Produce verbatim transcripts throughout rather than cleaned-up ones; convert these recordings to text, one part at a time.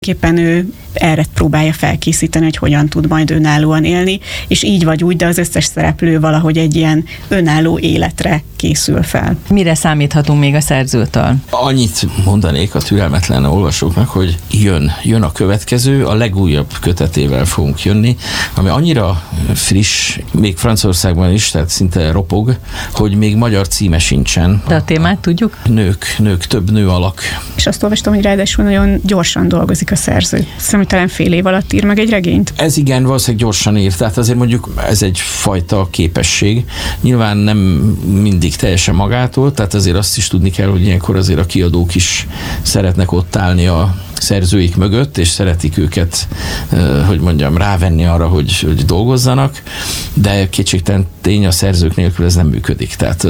Képpen ő erre próbálja felkészíteni, hogy hogyan tud majd önállóan élni, és így vagy úgy, de az összes szereplő valahogy egy ilyen önálló életre készül fel. Mire számíthatunk még a szerzőtől? Annyit mondanék a türelmetlen olvasóknak, hogy jön, jön a következő, a legújabb kötetével fogunk jönni, ami annyira friss, még Franciaországban is, tehát szinte ropog, hogy még magyar címe sincsen. De a témát tudjuk? Nők, nők, több nő alak. És azt olvastam, hogy ráadásul nagyon gyorsan dolgozik a szerző. Szerintem talán fél év alatt ír meg egy regényt. Ez igen, valószínűleg gyorsan ír, tehát azért mondjuk ez egy fajta képesség. Nyilván nem mindig teljesen magától, tehát azért azt is tudni kell, hogy ilyenkor azért a kiadók is szeretnek ott állni a szerzőik mögött, és szeretik őket, hogy mondjam, rávenni arra, hogy, hogy dolgozzanak, de kétségtelen tény, a szerzők nélkül ez nem működik. Tehát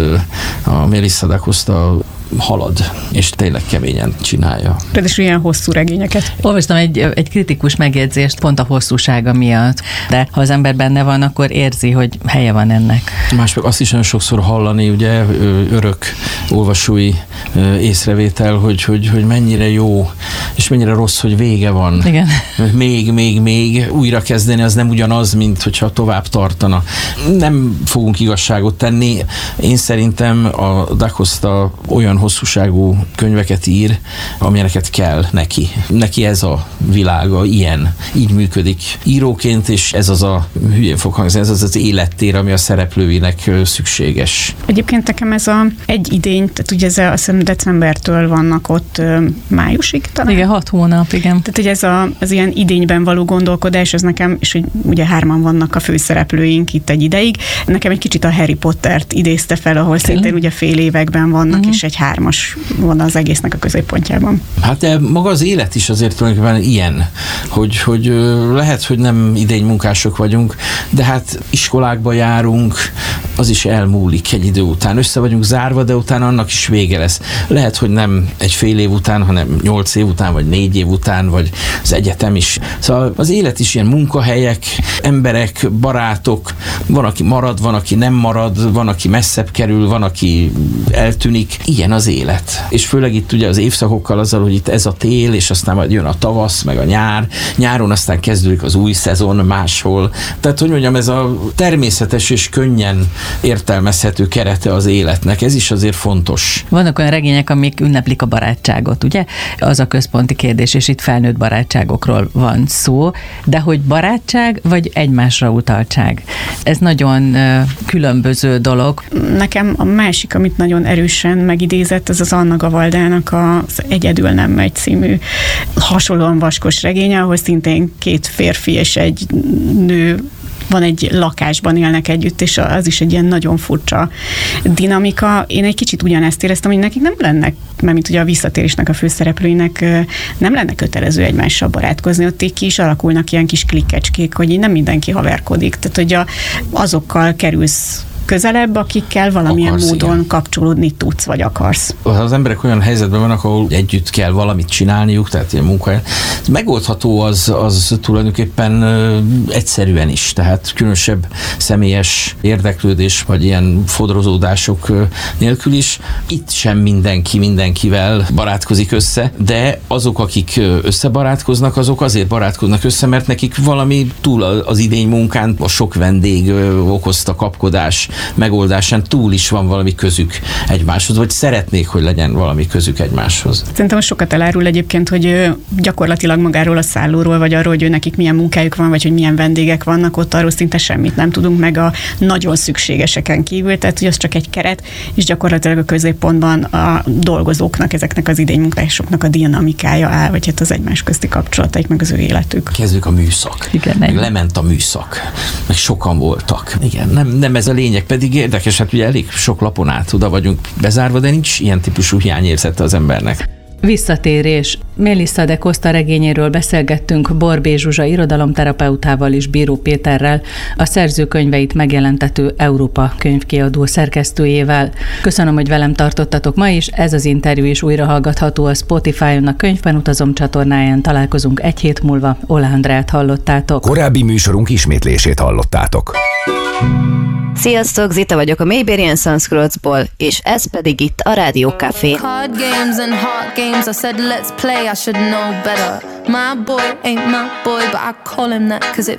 a Melissa da Costa halad, és tényleg keményen csinálja. Ráadásul ilyen hosszú regényeket. Olvastam egy, egy kritikus megjegyzést pont a hosszúsága miatt, de ha az ember benne van, akkor érzi, hogy helye van ennek. Mások azt is nagyon sokszor hallani, ugye, örök olvasói észrevétel, hogy, hogy, hogy mennyire jó, és mennyire rossz, hogy vége van. Igen. Még, még, még újra kezdeni, az nem ugyanaz, mint hogyha tovább tartana. Nem fogunk igazságot tenni. Én szerintem a Da Costa olyan hosszúságú könyveket ír, amilyeneket kell neki. Neki ez a világa, ilyen, így működik íróként, és ez az a, hülyén fog hangzni, ez az az élettér, ami a szereplőinek szükséges. Egyébként nekem ez a egy idény, tehát ugye ez a, azt hiszem decembertől vannak ott ö, májusig talán. Igen, hat hónap, igen. Tehát, hogy ez a, az ilyen idényben való gondolkodás, ez nekem, és hogy ugye hárman vannak a főszereplőink itt egy ideig, nekem egy kicsit a Harry Pottert idézte fel, ahol Tényleg? szintén ugye fél években vannak, uh-huh. és egy hármas van az egésznek a középpontjában. Hát de maga az élet is azért tulajdonképpen ilyen, hogy, hogy lehet, hogy nem idénymunkások vagyunk, de hát iskolákba járunk, az is elmúlik egy idő után. Össze vagyunk zárva, de utána annak is vége lesz. Lehet, hogy nem egy fél év után, hanem nyolc év után, vagy négy év után, vagy az egyetem is. Szóval az élet is ilyen munkahelyek, emberek, barátok, van, aki marad, van, aki nem marad, van, aki messzebb kerül, van, aki eltűnik. Ilyen az élet. És főleg itt ugye az évszakokkal azzal, hogy itt ez a tél, és aztán majd jön a tavasz, meg a nyár. Nyáron aztán kezdődik az új szezon máshol. Tehát, hogy mondjam, ez a természetes és könnyen értelmezhető kerete az életnek. Ez is azért fontos. Vannak olyan regények, amik ünneplik a barátságot, ugye? Az a központi kérdés, és itt felnőtt barátságokról van szó, de hogy barátság, vagy egymásra utaltság? Ez nagyon uh, különböző dolog. Nekem a másik, amit nagyon erősen megidézett, ez az Anna Gavaldának az Egyedül nem megy című hasonlóan vaskos regénye, ahol szintén két férfi és egy nő van egy lakásban élnek együtt, és az is egy ilyen nagyon furcsa dinamika. Én egy kicsit ugyanezt éreztem, hogy nekik nem lenne, mert mint ugye a visszatérésnek a főszereplőinek nem lenne kötelező egymással barátkozni, ott így ki is alakulnak ilyen kis klikkecskék, hogy így nem mindenki haverkodik. Tehát, hogy a, azokkal kerülsz közelebb, akikkel valamilyen akarsz, módon igen. kapcsolódni tudsz, vagy akarsz. Az emberek olyan helyzetben vannak, ahol együtt kell valamit csinálniuk, tehát ilyen munkahely. Megoldható az, az tulajdonképpen egyszerűen is, tehát különösebb személyes érdeklődés, vagy ilyen fodrozódások nélkül is. Itt sem mindenki mindenkivel barátkozik össze, de azok, akik összebarátkoznak, azok azért barátkoznak össze, mert nekik valami túl az idény munkán, a sok vendég okozta kapkodás megoldásán túl is van valami közük egymáshoz, vagy szeretnék, hogy legyen valami közük egymáshoz. Szerintem sokat elárul egyébként, hogy gyakorlatilag magáról a szállóról, vagy arról, hogy nekik milyen munkájuk van, vagy hogy milyen vendégek vannak, ott arról szinte semmit nem tudunk, meg a nagyon szükségeseken kívül, tehát hogy az csak egy keret, és gyakorlatilag a középpontban a dolgozóknak, ezeknek az idénymunkásoknak a dinamikája áll, vagy hát az egymás közti kapcsolataik, meg az ő életük. Kezdjük a műszak. Igen, meg lement a műszak. Meg sokan voltak. Igen, nem, nem ez a lényeg, pedig érdekes, hát ugye elég sok lapon át oda vagyunk bezárva, de nincs ilyen típusú hiányérzete az embernek. Visszatérés. Melissa da Costa regényéről beszélgettünk Borbély Zsuzsa irodalomterapeutával és Bíró Péterrel, a szerzőkönyveit megjelentető Európa könyvkiadó szerkesztőjével. Köszönöm, hogy velem tartottatok ma is, ez az interjú is újra hallgatható a Spotify-on, a Könyvben utazom csatornáján. Találkozunk egy hét múlva. Oláh Andrát hallottátok. Korábbi műsorunk ismétlését hallottátok. Sziasztok, Zita vagyok a Mayberian Sunscrollsból, és ez pedig itt a Rádió Café. Card games and heart games, I said let's play, I should know better. My boy ain't my boy, but I call him that cause it